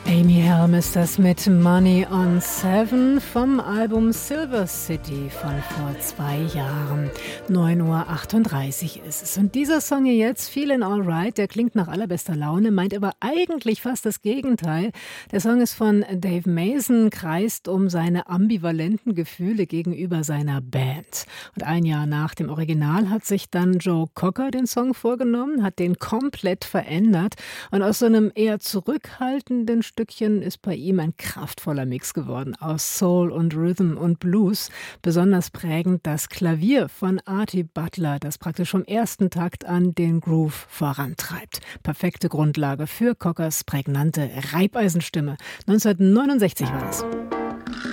Amy Helm ist das mit Money on Seven vom Album Silver City von vor 2 Jahren. 9:38 Uhr ist es. Und dieser Song hier jetzt, Feelin' Alright, der klingt nach allerbester Laune, meint aber eigentlich fast das Gegenteil. Der Song ist von Dave Mason, kreist um seine ambivalenten Gefühle gegenüber seiner Band. Und 1 Jahr nach dem Original hat sich dann Joe Cocker den Song vorgenommen, hat den komplett verändert und aus so einem eher zurückhaltenden Stückchen ist bei ihm ein kraftvoller Mix geworden aus Soul und Rhythm und Blues. Besonders prägend das Klavier von Artie Butler, das praktisch vom ersten Takt an den Groove vorantreibt. Perfekte Grundlage für Cockers prägnante Reibeisenstimme. 1969 war das.